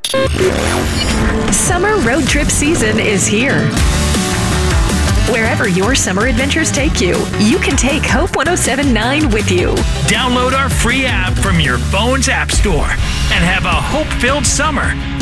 Summer road trip season is here. Wherever your summer adventures take you, you can take Hope 107.9 with you. Download our free app from your phone's app store and have a hope-filled summer